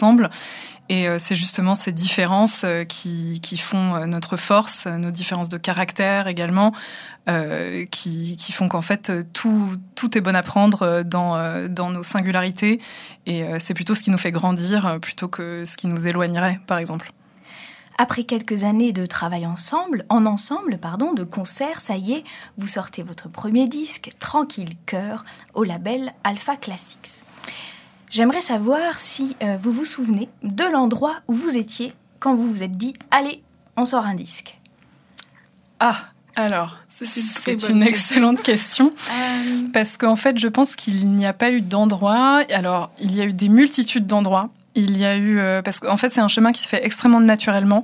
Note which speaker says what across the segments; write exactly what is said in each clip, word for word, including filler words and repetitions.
Speaker 1: ensemble. Et euh, c'est justement ces différences euh, qui, qui font euh, notre force, nos différences de caractère également, euh, qui, qui font qu'en fait, tout, tout est bon à prendre dans, euh, dans nos singularités. Et euh, c'est plutôt ce qui nous fait grandir euh, plutôt que ce qui nous éloignerait, par exemple.
Speaker 2: Après quelques années de travail ensemble, en ensemble, pardon, de concerts, ça y est, vous sortez votre premier disque, Tranquille Cœur, au label Alpha Classics. J'aimerais savoir si euh, vous vous souvenez de l'endroit où vous étiez quand vous vous êtes dit « Allez, on sort un disque ».
Speaker 1: Ah, alors, c'est une, c'est une excellente question. euh... Parce qu'en fait, je pense qu'il n'y a pas eu d'endroit. Alors, il y a eu des multitudes d'endroits. Il y a eu... Euh, parce qu'en fait, c'est un chemin qui se fait extrêmement naturellement.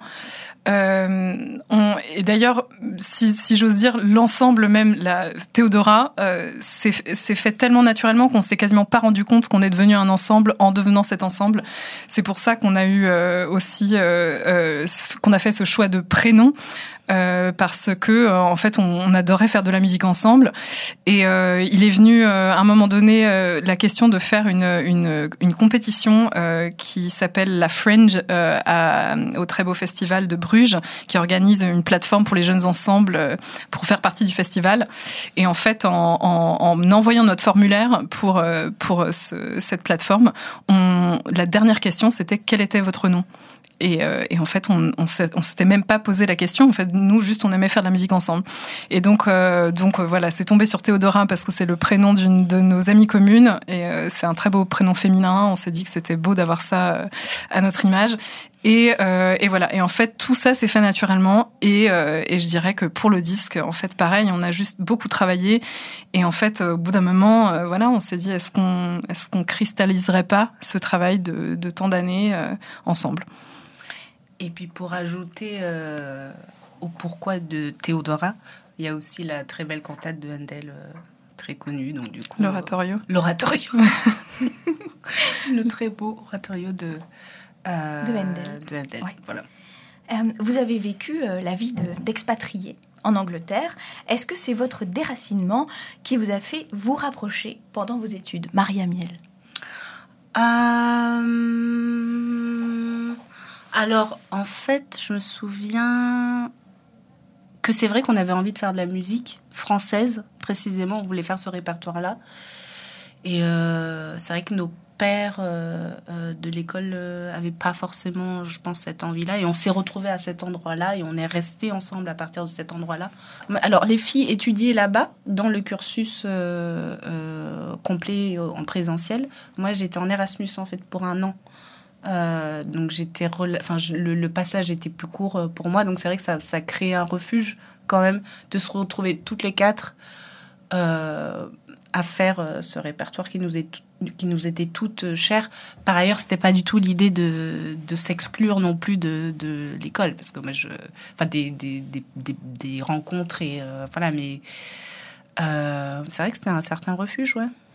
Speaker 1: Euh, on, et d'ailleurs, si, si j'ose dire, l'ensemble même, la Théodora, euh, c'est, c'est fait tellement naturellement qu'on s'est quasiment pas rendu compte qu'on est devenu un ensemble en devenant cet ensemble. C'est pour ça qu'on a eu euh, aussi, euh, euh, qu'on a fait ce choix de prénom. Euh, parce que euh, en fait on, on adorait faire de la musique ensemble et euh, il est venu euh, à un moment donné euh, la question de faire une une, une compétition euh, qui s'appelle la Fringe euh, à, au très beau festival de Bruges, qui organise une plateforme pour les jeunes ensembles euh, pour faire partie du festival. Et en fait en, en, en envoyant notre formulaire pour euh, pour ce, cette plateforme, on, la dernière question c'était quel était votre nom. Et, euh, et en fait, on, on, on s'était même pas posé la question. En fait, nous, juste, on aimait faire de la musique ensemble. Et donc, euh, donc euh, voilà, c'est tombé sur Théodora parce que c'est le prénom d'une de nos amies communes. Et euh, c'est un très beau prénom féminin. On s'est dit que c'était beau d'avoir ça euh, à notre image. Et, euh, et voilà. Et en fait, tout ça s'est fait naturellement. Et, euh, et je dirais que pour le disque, en fait, pareil, on a juste beaucoup travaillé. Et en fait, au bout d'un moment, euh, voilà, on s'est dit, est-ce qu'on, est-ce qu'on cristalliserait pas ce travail de, de tant d'années euh, ensemble?
Speaker 3: Et puis pour ajouter euh, au pourquoi de Théodora, il y a aussi la très belle cantate de Handel, euh, très connue. Donc du coup,
Speaker 1: l'oratorio.
Speaker 3: Euh, l'oratorio. Le très beau oratorio de, euh,
Speaker 2: de Handel.
Speaker 3: De Handel.
Speaker 2: Ouais.
Speaker 3: Voilà.
Speaker 2: Euh, vous avez vécu euh, la vie de, d'expatrié en Angleterre. Est-ce que c'est votre déracinement qui vous a fait vous rapprocher pendant vos études, Maria Miel?
Speaker 3: euh... Alors, en fait, je me souviens que c'est vrai qu'on avait envie de faire de la musique française, précisément. On voulait faire ce répertoire-là. Et euh, c'est vrai que nos pères euh, euh, de l'école n'avaient euh, pas forcément, je pense, cette envie-là. Et on s'est retrouvés à cet endroit-là et on est restés ensemble à partir de cet endroit-là. Alors, les filles étudiaient là-bas, dans le cursus euh, euh, complet en présentiel. Moi, j'étais en Erasmus, en fait, pour un an. Euh, donc j'étais rela- enfin je, le, le passage était plus court pour moi, donc c'est vrai que ça, ça crée un refuge quand même de se retrouver toutes les quatre euh, à faire euh, ce répertoire qui nous, est tout, qui nous était toutes chères. Par ailleurs, c'était pas du tout l'idée de, de s'exclure non plus de, de l'école, parce que moi je, enfin des, des, des, des, des rencontres et euh, voilà, mais euh, c'est vrai que c'était un certain refuge, ouais.